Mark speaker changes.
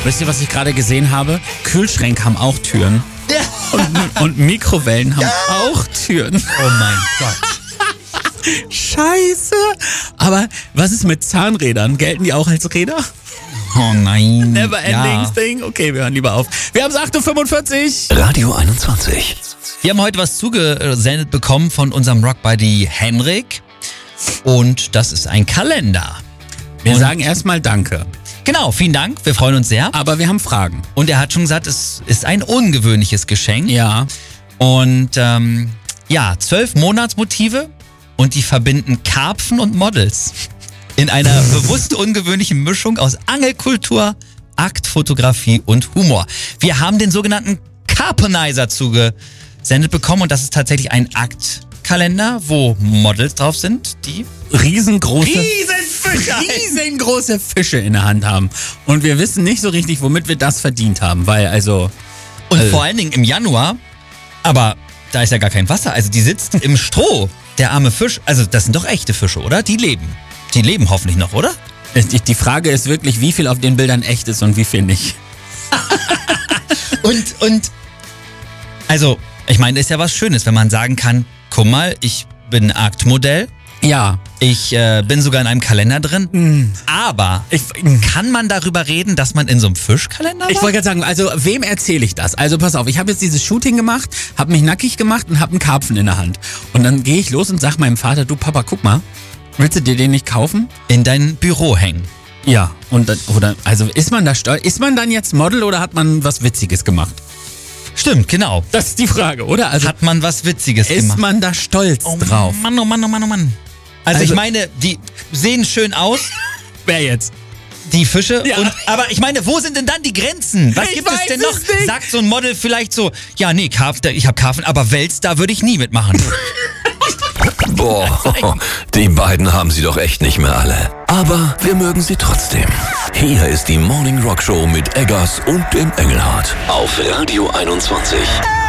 Speaker 1: Wisst ihr, was ich gerade gesehen habe? Kühlschränke haben auch Türen. Und Mikrowellen haben auch Türen.
Speaker 2: Oh mein Gott.
Speaker 1: Scheiße. Aber was ist mit Zahnrädern? Gelten die auch als Räder?
Speaker 2: Oh nein.
Speaker 1: Never ending thing. Okay, wir hören lieber auf. Wir haben es 8:45 Uhr.
Speaker 3: Radio 21.
Speaker 2: Wir haben heute was zugesendet bekommen von unserem Rockbuddy Henrik. Und das ist ein Kalender.
Speaker 1: Wir sagen erstmal Danke.
Speaker 2: Genau, vielen Dank. Wir freuen uns sehr.
Speaker 1: Aber wir haben Fragen.
Speaker 2: Und er hat schon gesagt, es ist ein ungewöhnliches Geschenk.
Speaker 1: Ja.
Speaker 2: Und 12 Monatsmotive und die verbinden Karpfen und Models. In einer bewusst ungewöhnlichen Mischung aus Angelkultur, Aktfotografie und Humor. Wir haben den sogenannten Carpenizer zugesendet bekommen und das ist tatsächlich ein Aktkalender, wo Models drauf sind, die
Speaker 1: Riesengroße
Speaker 2: Fische
Speaker 1: Fische in der Hand haben. Und wir wissen nicht so richtig, womit wir das verdient haben, weil also...
Speaker 2: Und vor allen Dingen im Januar, aber da ist ja gar kein Wasser, also die sitzt im Stroh, der arme Fisch. Also das sind doch echte Fische, oder? Die leben hoffentlich noch, oder?
Speaker 1: Die Frage ist wirklich, wie viel auf den Bildern echt ist und wie viel nicht.
Speaker 2: Und also, ich meine, das ist ja was Schönes, wenn man sagen kann, guck mal, ich bin ein Aktmodell.
Speaker 1: Ja.
Speaker 2: Ich bin sogar in einem Kalender drin. Aber kann man darüber reden, dass man in so einem Fischkalender war?
Speaker 1: Ich wollte gerade sagen, also wem erzähle ich das? Also pass auf, ich habe jetzt dieses Shooting gemacht, habe mich nackig gemacht und habe einen Karpfen in der Hand. Und dann gehe ich los und sag meinem Vater, du Papa, guck mal, willst du dir den nicht kaufen?
Speaker 2: In dein Büro hängen.
Speaker 1: Ja, und dann, also ist man da stolz? Ist man dann jetzt Model oder hat man was Witziges gemacht?
Speaker 2: Stimmt, genau.
Speaker 1: Das ist die Frage, oder? Also
Speaker 2: hat man was Witziges gemacht?
Speaker 1: Ist man da stolz drauf?
Speaker 2: Mann, oh Mann, oh Mann, oh Mann. Also ich meine, die sehen schön aus.
Speaker 1: Wer jetzt?
Speaker 2: Die Fische.
Speaker 1: Ja.
Speaker 2: Aber ich meine, wo sind denn dann die Grenzen? Was gibt es denn noch?
Speaker 1: Nicht.
Speaker 2: Sagt so ein Model vielleicht so, ja nee, ich hab Karpfen, aber Wels, da würde ich nie mitmachen.
Speaker 3: Boah, die beiden haben sie doch echt nicht mehr alle. Aber wir mögen sie trotzdem. Hier ist die Morning Rock Show mit Eggers und dem Engelhardt auf Radio 21.